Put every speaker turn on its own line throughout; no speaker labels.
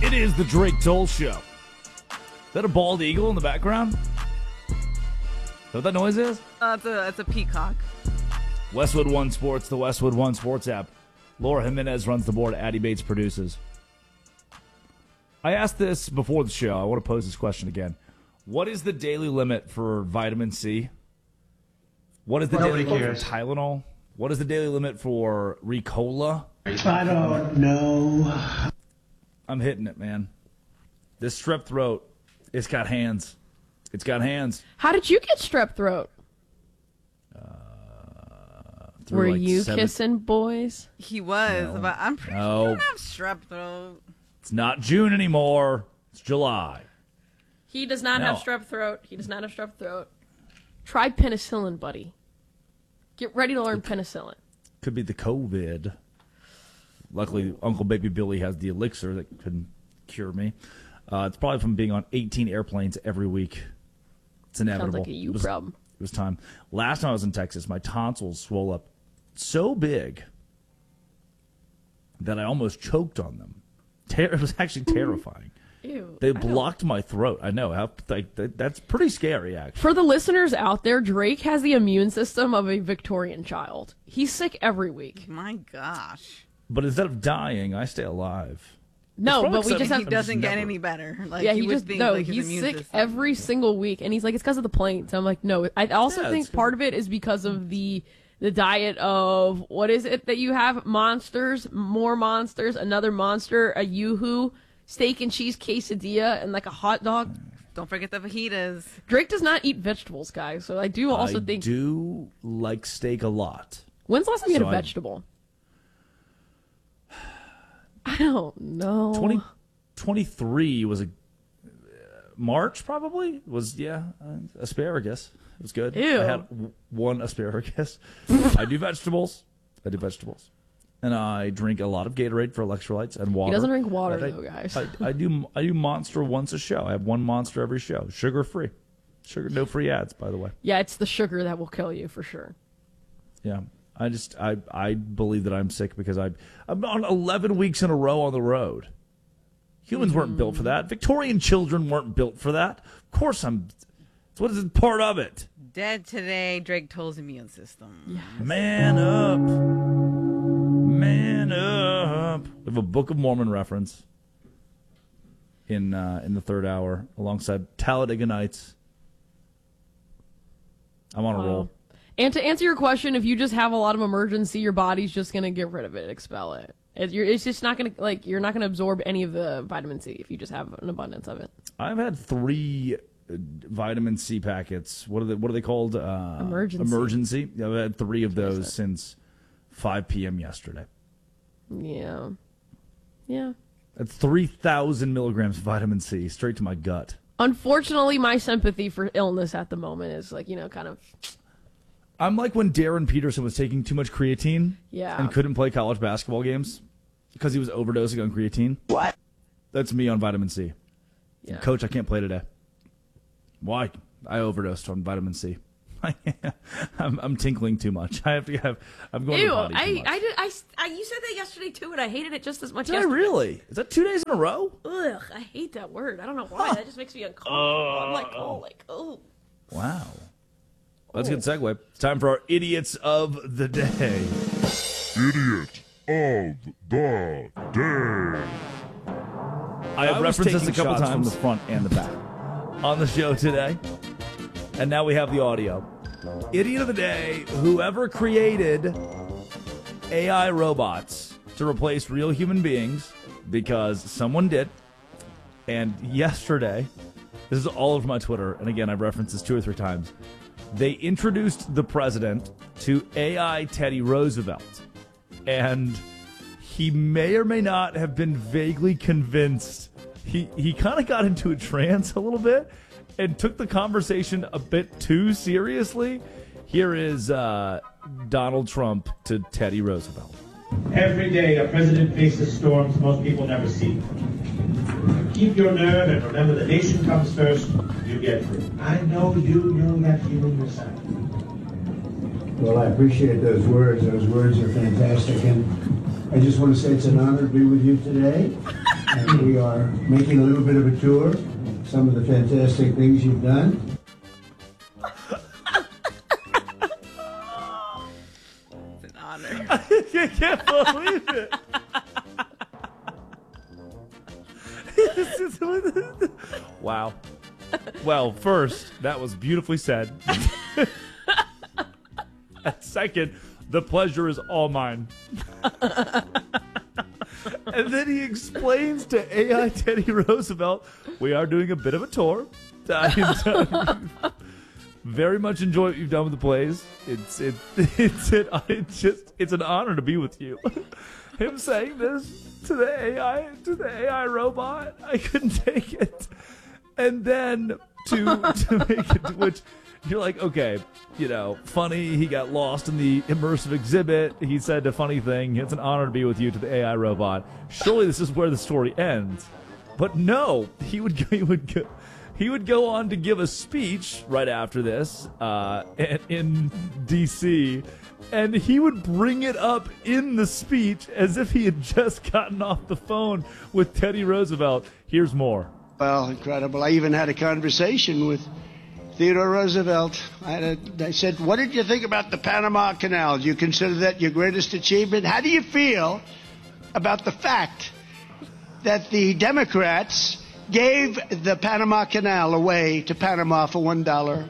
It is the Drake Toll Show. Is that a bald eagle in the background? Is that what that noise is?
It's a peacock.
Westwood One Sports, the Westwood One Sports app. Laura Jimenez runs the board. Addie Bates produces. I asked this before the show. I want to pose this question again. What is the daily limit for vitamin C? What is the daily limit for Tylenol? What is the daily limit for Ricola?
I don't know.
I'm hitting it, man. This strep throat, it's got hands. It's got hands.
How did you get strep throat? Were you kissing boys?
He was, but I'm pretty sure I don't have strep throat.
It's not June anymore. It's July.
He does not have strep throat. He does not have strep throat. Try penicillin, buddy. Get ready to learn penicillin.
Could be the COVID. Luckily, Uncle Baby Billy has the elixir that can cure me. It's probably from being on 18 airplanes every week. It's inevitable.
Sounds like a you problem.
It was time. Last time I was in Texas, my tonsils swelled up so big that I almost choked on them. It was actually terrifying.
Ew,
they blocked my throat. I know. That's pretty scary, actually.
For the listeners out there, Drake has the immune system of a Victorian child. He's sick every week.
My gosh.
But instead of dying, I stay alive.
No, but we just have...
He doesn't get any better. Like,
yeah,
he just
he's sick
system.
every single week. And he's like, it's because of the planes. I'm like, no. I also think part of it is because of the diet of, what is it that you have? Monsters, more monsters, another monster, a Yoo-hoo, steak and cheese quesadilla, and like a hot dog.
Don't forget the fajitas.
Drake does not eat vegetables, guys. So I do also think...
I do like steak a lot.
When's the last time you had a vegetable? I don't know.
2023 was a March, probably was asparagus. It was good.
Ew.
I had one asparagus. I do vegetables, and I drink a lot of Gatorade for electrolytes and water.
He doesn't drink water though, guys.
I do Monster once a show. I have one Monster every show, sugar free. No free ads, by the way.
Yeah, it's the sugar that will kill you for sure.
Yeah. I believe that I'm sick because I'm on 11 weeks in a row on the road. Humans weren't built for that. Victorian children weren't built for that. Of course what is part of it?
Dead today, Drake Toll's immune system.
Yes.
Man up. Man up. We have a Book of Mormon reference in the third hour alongside Talladega Nights. I'm on a roll.
And to answer your question, if you just have a lot of emergency, your body's just going to get rid of it, expel it. It's just not going to, you're not going to absorb any of the vitamin C if you just have an abundance of it.
I've had 3 vitamin C packets. What are they called? Emergency. I've had 3 of those since 5 p.m. yesterday.
Yeah.
That's 3,000 milligrams of vitamin C straight to my gut.
Unfortunately, my sympathy for illness at the moment is kind of...
I'm like when Darren Peterson was taking too much creatine and couldn't play college basketball games because he was overdosing on creatine.
What?
That's me on vitamin C.
Yeah.
Coach, I can't play today. Why? I overdosed on vitamin C. I'm tinkling too much. I'm going to the potty too much.
You said that yesterday too, and I hated it just as much.
Did I really? Is that 2 days in a row?
Ugh, I hate that word. I don't know why. That just makes me uncomfortable. I'm like, oh.
Wow. That's a good segue. It's time for our Idiots of the Day.
Idiot of the Day.
I have referenced this a couple times from the front and the back on the show today. And now we have the audio. Idiot of the Day, whoever created AI robots to replace real human beings, because someone did. And yesterday, this is all over my Twitter, and again, I've referenced this 2 or 3 times, they introduced the president to AI Teddy Roosevelt. And he may or may not have been vaguely convinced. He kind of got into a trance a little bit and took the conversation a bit too seriously. Here is Donald Trump to Teddy Roosevelt.
Every day a president faces storms most people never see. Keep your nerve and remember the nation comes first. You get through. I know you know that feeling yourself.
Well, I appreciate those words. Those words are fantastic. And I just want to say it's an honor to be with you today. And we are making a little bit of a tour, some of the fantastic things you've done.
It's an honor.
I can't believe it. Wow. Well, first, that was beautifully said. And second, the pleasure is all mine. And then he explains to AI Teddy Roosevelt, we are doing a bit of a tour. Very much enjoy what you've done with the plays. It's an honor to be with you. Him saying this to the AI robot, I couldn't take it. And then to make it to which you're like, okay, funny, he got lost in the immersive exhibit. He said a funny thing. It's an honor to be with you to the AI robot. Surely this is where the story ends. But no, he would go on to give a speech right after this in D.C., and he would bring it up in the speech as if he had just gotten off the phone with Teddy Roosevelt. Here's more.
Well, incredible. I even had a conversation with Theodore Roosevelt. I said, what did you think about the Panama Canal? Do you consider that your greatest achievement? How do you feel about the fact that the Democrats gave the Panama Canal away to Panama for $1?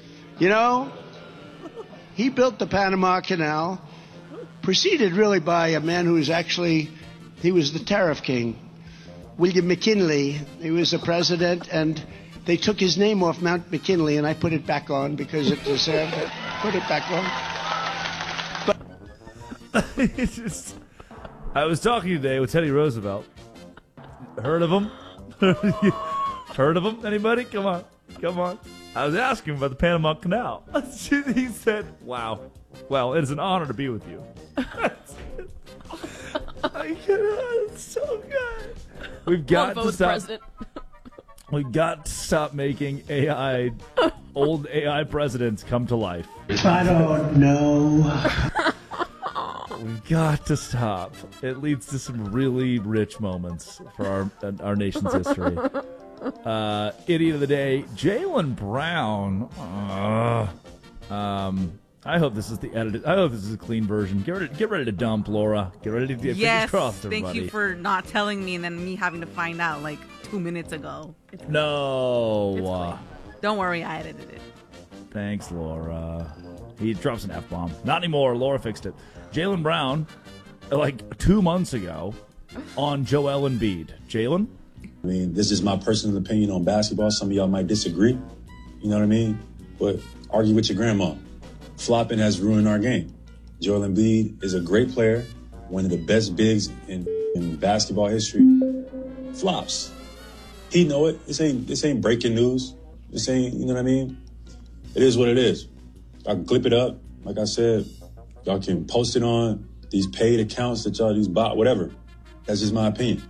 He built the Panama Canal, preceded really by a man who was he was the tariff king, William McKinley. He was the president, and they took his name off Mount McKinley, and I put it back on because it deserved it. Put it back on.
I was talking today with Teddy Roosevelt. Heard of him? Heard of him? Anybody? Come on. I was asking him about the Panama Canal. He said, wow. Well, it is an honor to be with you. It's so good. We've got to stop. We've got to stop making old AI presidents come to life.
I don't know.
We've got to stop. It leads to some really rich moments for our nation's history. Idiot of the day, Jaylen Brown. I hope this is the edited. I hope this is a clean version. Get ready to dump, Laura. Get ready to get fingers crossed, everybody.
Thank you for not telling me and then me having to find out like 2 minutes ago.
No.
Don't worry, I edited it.
Thanks, Laura. He drops an F-bomb. Not anymore. Laura fixed it. Jaylen Brown, like 2 months ago, on Joel Embiid. Jaylen?
I mean, this is my personal opinion on basketball. Some of y'all might disagree. You know what I mean? But argue with your grandma. Flopping has ruined our game. Joel Embiid is a great player, one of the best bigs in basketball history. Flops. He know it. This ain't breaking news. This ain't, you know what I mean? It is what it is. I can clip it up. Like I said, y'all can post it on these paid accounts that y'all, these bot, whatever. That's just my opinion.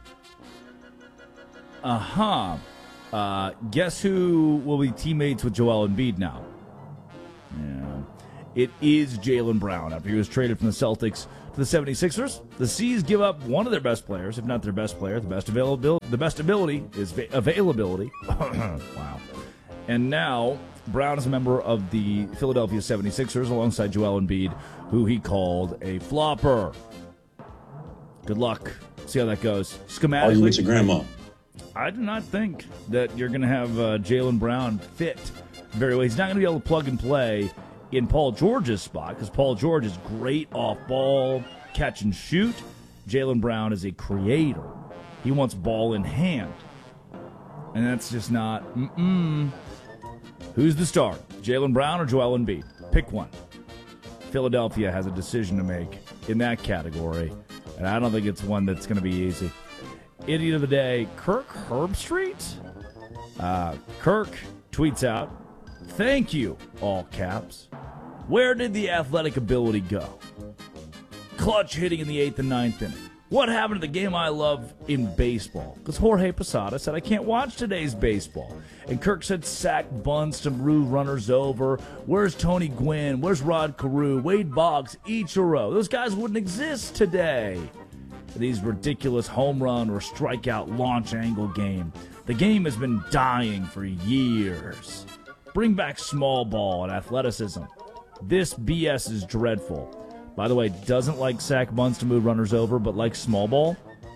Guess who will be teammates with Joel Embiid now? Yeah. It is Jaylen Brown. After he was traded from the Celtics to the 76ers, the C's give up one of their best players, if not their best player. The best ability is availability. Wow. And now Brown is a member of the Philadelphia 76ers alongside Joel Embiid, who he called a flopper. Good luck. See how that goes. Schematically,
argue with your grandma.
I do not think that you're going to have Jaylen Brown fit very well. He's not going to be able to plug and play in Paul George's spot because Paul George is great off ball, catch and shoot. Jaylen Brown is a creator. He wants ball in hand. And that's just not, Who's the star? Jaylen Brown or Joel Embiid? Pick one. Philadelphia has a decision to make in that category, and I don't think it's one that's going to be easy. Idiot of the day, Kirk Herbstreit. Kirk tweets out, "Thank you, all caps. Where did the athletic ability go? Clutch hitting in the 8th and 9th inning. What happened to the game I love in baseball?" Because Jorge Posada said, "I can't watch today's baseball." And Kirk said, "Sack bunts to move runners over. Where's Tony Gwynn? Where's Rod Carew? Wade Boggs, Ichiro? Those guys wouldn't exist today." these ridiculous home run or strikeout launch angle game. The game has been dying for years. Bring back small ball and athleticism. This BS is dreadful. By the way, doesn't like sack bunts to move runners over, but likes small ball?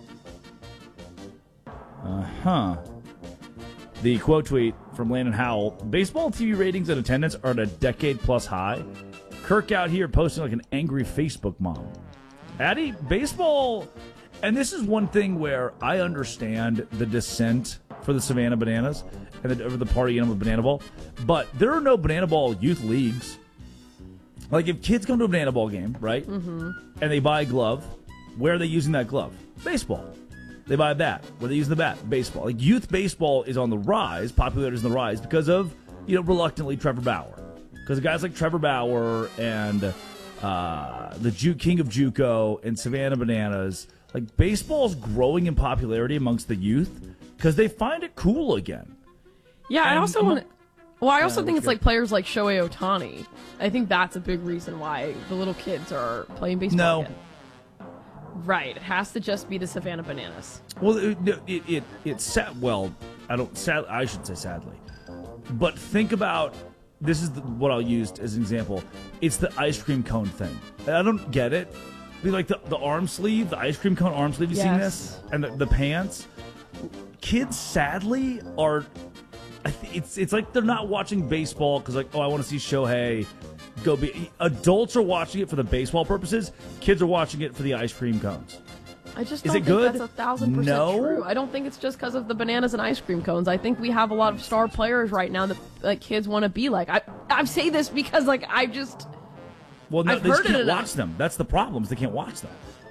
The quote tweet from Landon Howell, baseball TV ratings and attendance are at a decade-plus high. Kirk out here posting like an angry Facebook mom. Addy, baseball, and this is one thing where I understand the dissent for the Savannah Bananas and the party animal banana ball, but there are no banana ball youth leagues. Like if kids come to a banana ball game, right, and they buy a glove, where are they using that glove? Baseball. They buy a bat. Where they use the bat? Baseball. Like youth baseball is on the rise, popularity is on the rise because of, reluctantly Trevor Bauer. Because of guys like Trevor Bauer and the King of JUCO and Savannah Bananas. Like baseball's growing in popularity amongst the youth because they find it cool again.
Yeah, I also think it's like players like Shohei Ohtani. I think that's a big reason why the little kids are playing baseball again. Right, it has to just be the Savannah Bananas.
Well, it's sad. Well, I should say sadly, but think about this is what I'll use as an example. It's the ice cream cone thing. I don't get it. Like the arm sleeve, the ice cream cone arm sleeve. You seen this? And the pants. Kids sadly are. It's like they're not watching baseball because I want to see Shohei. Adults are watching it for the baseball purposes. Kids are watching it for the ice cream cones.
I just don't think that's 1,000% true. I don't think it's just because of the bananas and ice cream cones. I think we have a lot of star players right now that kids want to be like. I say this because I've just
can't watch them. That's the problem. Is they can't watch them.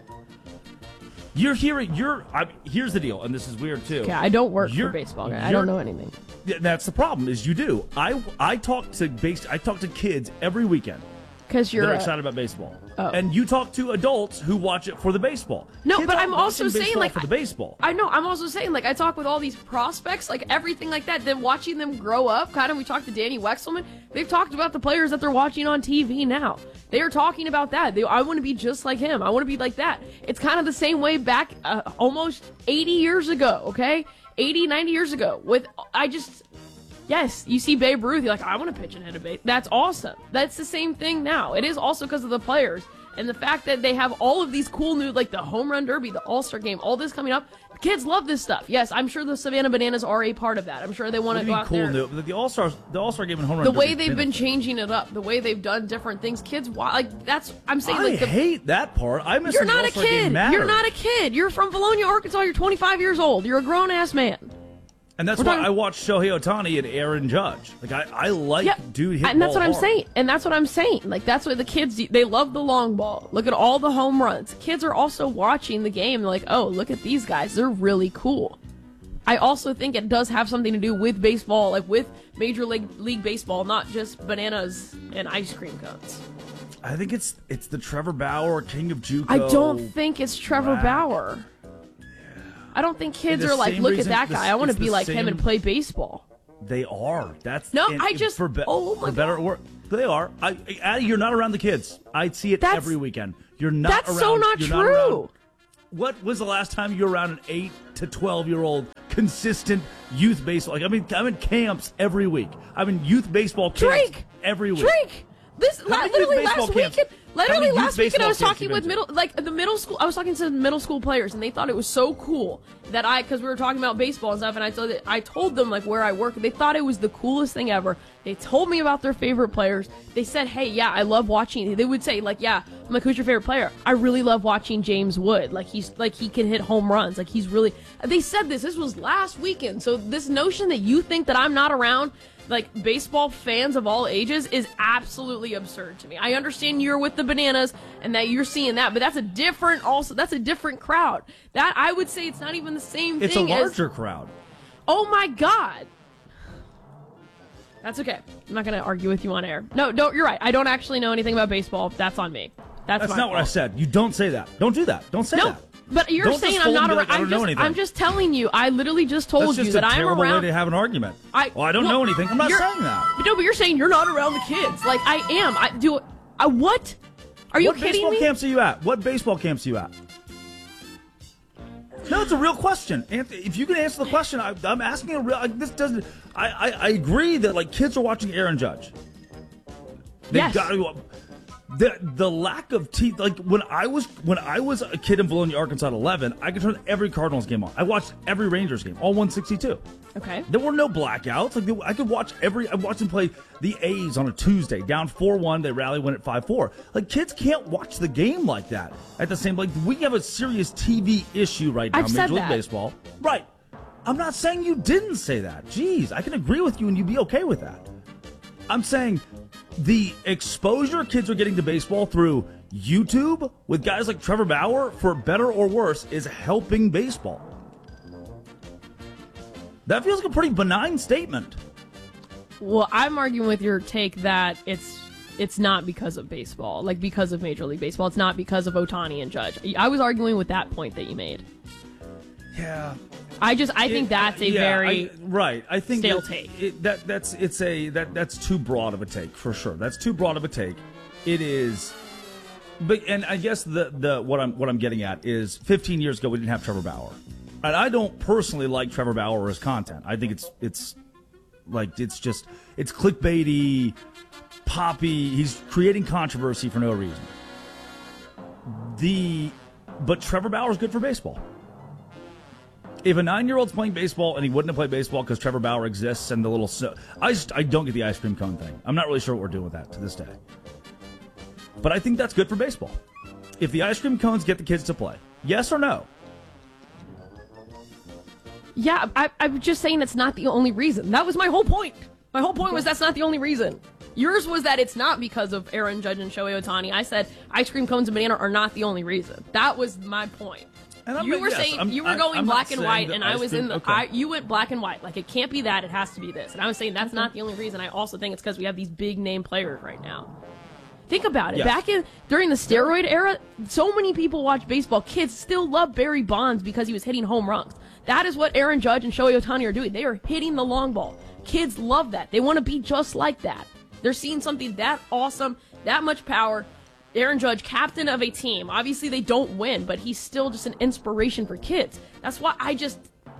Here's the deal, and this is weird too.
Okay, I don't work for baseball. I don't know anything.
That's the problem. Is you do. I talk to kids every weekend
because they're
excited about baseball, and you talk to adults who watch it for the baseball.
No,
kids
but I'm also saying
for the baseball.
I know. I'm also saying I talk with all these prospects, everything like that. Then watching them grow up. Kind of. We talked to Danny Wexelman. They've talked about the players that they're watching on TV now. They are talking about that. I want to be just like him. I want to be like that. It's kind of the same way back almost 80 years ago, okay? 80, 90 years ago. Yes, you see Babe Ruth, you're like, I want to pitch and hit a base. That's awesome. That's the same thing now. It is also because of the players. And the fact that they have all of these cool new, like the home run derby, the all-star game, all this coming up. Kids love this stuff. Yes, I'm sure the Savannah Bananas are a part of that. I'm sure they want to go out there.
Cool new, the all-star game and home run
derby.
The
way they've been changing it up, the way they've done different things, kids, that's, I'm saying
I hate that part. I miss
You're not a kid. You're not a kid. You're from Valonia, Arkansas. You're 25 years old. You're a grown-ass man.
And that's why I watch Shohei Ohtani and Aaron Judge. I like dude hitting
and that's
ball
what I'm
hard.
saying. And that's what I'm saying. That's what the kids do. They love the long ball. Look at all the home runs. Kids are also watching the game. They're like, oh, look at these guys. They're really cool. I also think it does have something to do with baseball, with Major League Baseball, not just bananas and ice cream cones.
I think it's the Trevor Bauer, King of JUCO.
I don't think it's Trevor Bauer. I don't think kids are like, look at that guy. I want to be like him and play baseball.
They are.
For
better or worse. They are. You're not around the kids. I see it every weekend. You're not.
That's
around,
so not true.
What was the last time you were around an 8 to 12-year-old consistent youth baseball? I'm in camps every week. I'm in youth baseball camps every week.
Literally last weekend I was talking with middle school. I was talking to middle school players, and they thought it was so cool that because we were talking about baseball and stuff, and I told them where I work. They thought it was the coolest thing ever. They told me about their favorite players. They said, "Hey, yeah, I love watching." They would say, "Yeah." I'm like, "Who's your favorite player?" I really love watching James Wood. He can hit home runs. He's really. They said this. This was last weekend. So this notion that you think that I'm not around baseball fans of all ages is absolutely absurd to me. I understand you're with the bananas and that you're seeing that, but that's a different crowd. That I would say it's not even the same thing.
It's a larger crowd.
Oh my God. That's okay. I'm not going to argue with you on air. No, you're right. I don't actually know anything about baseball. That's on me. That's not
what I said. You don't say that. Don't do that. Don't say that.
But you're saying I'm not around. I'm just telling you. I literally just told you that I'm around.
That's just a terrible way to have an argument. I don't know anything. I'm not saying that.
No, but you're saying you're not around the kids. I am. What? Are you kidding me?
What baseball camps are you at? No, it's a real question. Anthony, if you can answer the question, I'm asking a real. This doesn't. I agree that like kids are watching Aaron Judge.
Yes.
The lack of teeth. Like when I was a kid in Bologna, Arkansas at 11, I could turn every Cardinals game on. I watched every Rangers game, all 162.
Okay.
There were no blackouts. Like I could watch I watched them play the A's on a Tuesday, down 4-1. They rally, win at 5-4. Like kids can't watch the game like that. At the same, like we have a serious TV issue right now. Major League Baseball. Right. I'm not saying you didn't say that. Jeez, I can agree with you and you'd be okay with that. I'm saying the exposure kids are getting to baseball through YouTube with guys like Trevor Bauer, for better or worse, is helping baseball. That feels like a pretty benign statement.
Well, I'm arguing with your take that it's not because of baseball, like because of Major League Baseball. It's not because of Ohtani and Judge. I was arguing with that point that you made.
Yeah.
I think that's a very
right. I think
stale take.
That's too broad of a take for sure. That's too broad of a take. It is, but and I guess the what I'm getting at is 15 years ago we didn't have Trevor Bauer, and I don't personally like Trevor Bauer or his content. I think it's clickbaity, poppy. He's creating controversy for no reason. But Trevor Bauer is good for baseball. If a 9-year-old's playing baseball and he wouldn't have played baseball because Trevor Bauer exists and the little I don't get the ice cream cone thing. I'm not really sure what we're doing with that to this day. But I think that's good for baseball. If the ice cream cones get the kids to play, yes or no?
Yeah, I'm just saying it's not the only reason. That was my whole point. My whole point was that's not the only reason. Yours was that it's not because of Aaron Judge and Shohei Ohtani. I said ice cream cones and banana are not the only reason. That was my point. You were saying you were going black and white, and I was in the. Okay. You went black and white. Like it can't be that; it has to be this. And I was saying that's not the only reason. I also think it's because we have these big name players right now. Think about it. Yes. During the steroid era, so many people watch baseball. Kids still love Barry Bonds because he was hitting home runs. That is what Aaron Judge and Shohei Ohtani are doing. They are hitting the long ball. Kids love that. They want to be just like that. They're seeing something that awesome, that much power. Aaron Judge, captain of a team. Obviously, they don't win, but he's still just an inspiration for kids. That's why I just...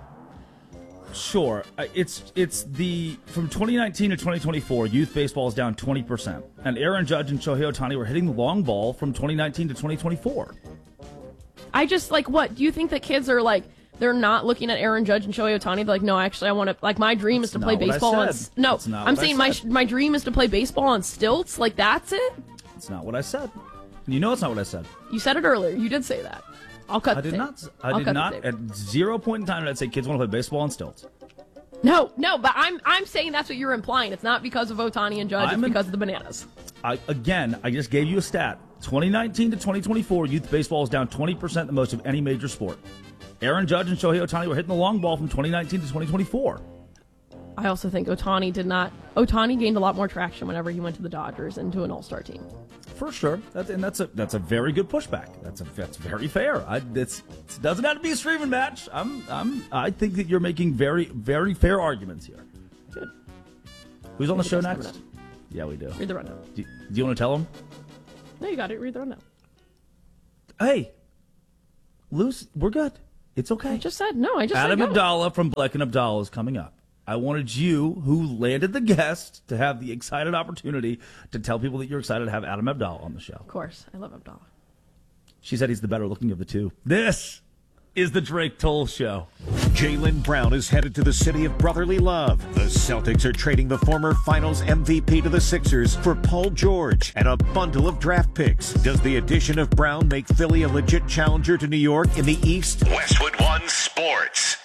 Sure. It's from 2019 to 2024, youth baseball is down 20%. And Aaron Judge and Shohei Ohtani were hitting the long ball from 2019 to 2024.
I just, what? Do you think that kids are, they're not looking at Aaron Judge and Shohei Ohtani? They're like, no, actually, I want to... my dream is to play baseball on... No, I'm saying my dream is to play baseball on stilts. That's it?
It's not what I said. You know it's not what I said.
You said it earlier. You did say that. I'll cut the tape.
I did not. At 0 point in time did I say kids want to play baseball on stilts.
No, but I'm saying that's what you're implying. It's not because of Ohtani and Judge. It's because of the bananas.
I just gave you a stat. 2019 to 2024, youth baseball is down 20% the most of any major sport. Aaron Judge and Shohei Ohtani were hitting the long ball from 2019 to 2024.
I also think Ohtani gained a lot more traction whenever he went to the Dodgers and to an all-star team.
For sure. That's a very good pushback. That's very fair. It doesn't have to be a screaming match. I think that you're making very, very fair arguments here.
Good.
Who's on the show next? Yeah, we do.
Read the rundown.
Do you want to tell them?
No, you got it. Read the rundown.
Hey, Luce, we're good. It's okay.
I just said
Adam Abdallah from Bleck and Abdallah is coming up. I wanted you, who landed the guest, to have the excited opportunity to tell people that you're excited to have Adam Abdallah on the show.
Of course. I love Abdallah.
She said he's the better looking of the two. This is the Drake Toll Show.
Jaylen Brown is headed to the city of brotherly love. The Celtics are trading the former Finals MVP to the Sixers for Paul George and a bundle of draft picks. Does the addition of Brown make Philly a legit challenger to New York in the East?
Westwood One Sports.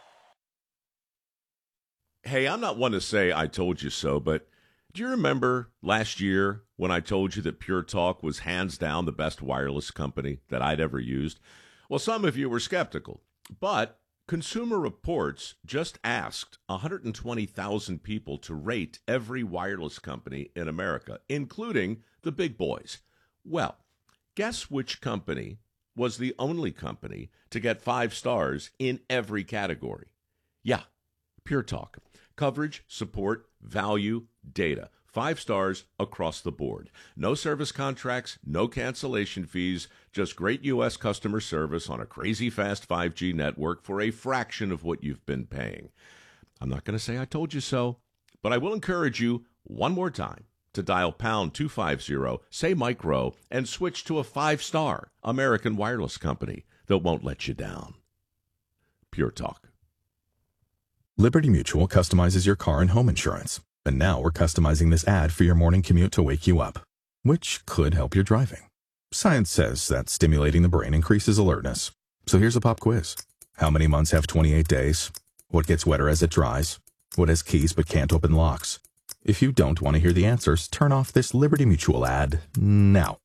Hey, I'm not one to say I told you so, but do you remember last year when I told you that Pure Talk was hands down the best wireless company that I'd ever used? Well, some of you were skeptical, but Consumer Reports just asked 120,000 people to rate every wireless company in America, including the big boys. Well, guess which company was the only company to get 5 stars in every category? Yeah, Pure Talk. Coverage, support, value, data. 5 stars across the board. No service contracts, no cancellation fees, just great U.S. customer service on a crazy fast 5G network for a fraction of what you've been paying. I'm not going to say I told you so, but I will encourage you one more time to dial pound 250, say Mike Rowe, and switch to a 5-star American wireless company that won't let you down. Pure Talk.
Liberty Mutual customizes your car and home insurance. And now we're customizing this ad for your morning commute to wake you up, which could help your driving. Science says that stimulating the brain increases alertness. So here's a pop quiz. How many months have 28 days? What gets wetter as it dries? What has keys but can't open locks? If you don't want to hear the answers, turn off this Liberty Mutual ad now.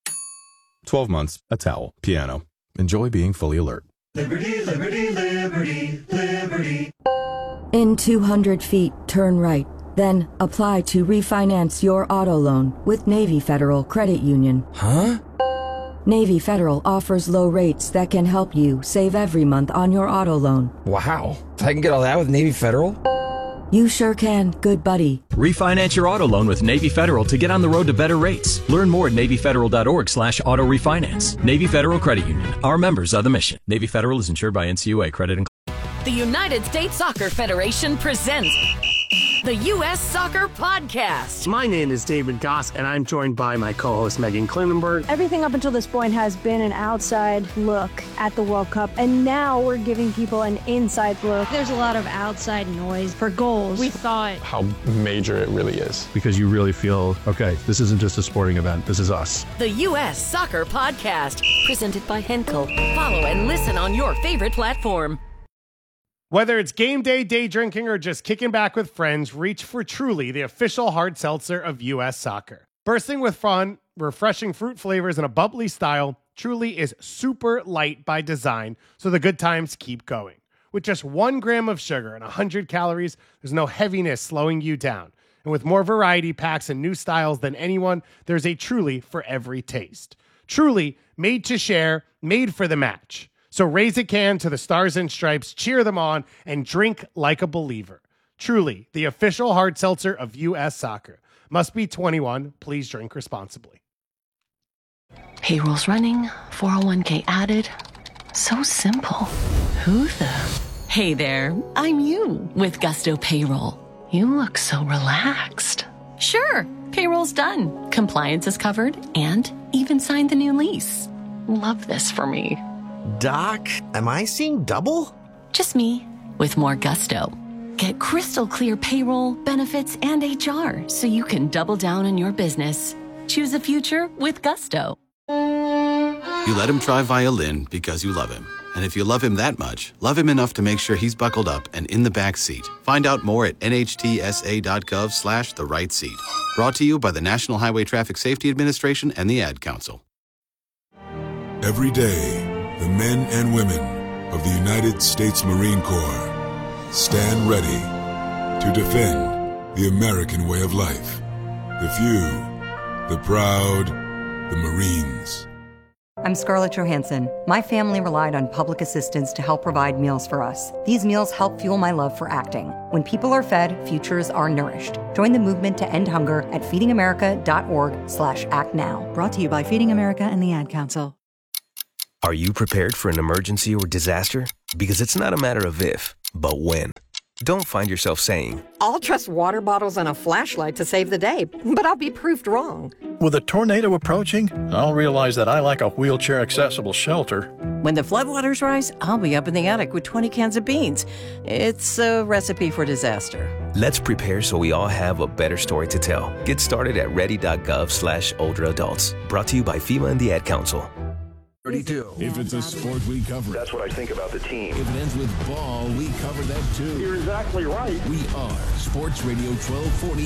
12 months, a towel, piano. Enjoy being fully alert.
Liberty, liberty, liberty, liberty.
In 200 feet, turn right. Then apply to refinance your auto loan with Navy Federal Credit Union.
Huh?
Navy Federal offers low rates that can help you save every month on your auto loan.
Wow. I can get all that with Navy Federal?
You sure can, good buddy.
Refinance your auto loan with Navy Federal to get on the road to better rates. Learn more at NavyFederal.org/auto refinance. Navy Federal Credit Union. Our members are the mission. Navy Federal is insured by NCUA Credit and...
The United States Soccer Federation presents the U.S. Soccer Podcast.
My name is David Goss, and I'm joined by my co-host Megan Klinenberg.
Everything up until this point has been an outside look at the World Cup, and now we're giving people an inside look.
There's a lot of outside noise for goals.
We thought
how major it really is.
Because you really feel, okay, this isn't just a sporting event, this is us.
The U.S. Soccer Podcast, presented by Henkel. Follow and listen on your favorite platform.
Whether it's game day, day drinking, or just kicking back with friends, reach for Truly, the official hard seltzer of U.S. Soccer. Bursting with fun, refreshing fruit flavors, and a bubbly style, Truly is super light by design, so the good times keep going. With just 1 gram of sugar and 100 calories, there's no heaviness slowing you down. And with more variety packs and new styles than anyone, there's a Truly for every taste. Truly, made to share, made for the match. So raise a can to the Stars and Stripes, cheer them on, and drink like a believer. Truly, the official hard seltzer of U.S. Soccer. Must be 21. Please drink responsibly.
Payroll's running, 401k added. So simple. Who the? Hey there, I'm you with Gusto Payroll. You look so relaxed. Sure, payroll's done. Compliance is covered and even signed the new lease. Love this for me.
Doc, am I seeing double?
Just me, with more gusto. Get crystal clear payroll, benefits, and HR so you can double down on your business. Choose a future with gusto.
You let him try violin because you love him. And if you love him that much, love him enough to make sure he's buckled up and in the back seat. Find out more at nhtsa.gov/the right seat. Brought to you by the National Highway Traffic Safety Administration and the Ad Council.
Every day, the men and women of the United States Marine Corps stand ready to defend the American way of life. The few, the proud, the Marines.
I'm Scarlett Johansson. My family relied on public assistance to help provide meals for us. These meals help fuel my love for acting. When people are fed, futures are nourished. Join the movement to end hunger at feedingamerica.org/actnow.
Brought to you by Feeding America and the Ad Council.
Are you prepared for an emergency or disaster? Because it's not a matter of if, but when. Don't find yourself saying,
I'll trust water bottles and a flashlight to save the day, but I'll be proved wrong.
With a tornado approaching, I'll realize that I lack a wheelchair-accessible shelter.
When the floodwaters rise, I'll be up in the attic with 20 cans of beans. It's a recipe for disaster.
Let's prepare so we all have a better story to tell. Get started at ready.gov/older adults. Brought to you by FEMA and the Ad Council.
32. If it's a sport, we cover it.
That's what I think about the team.
If it ends with ball, we cover that too.
You're exactly right.
We are Sports Radio 1240.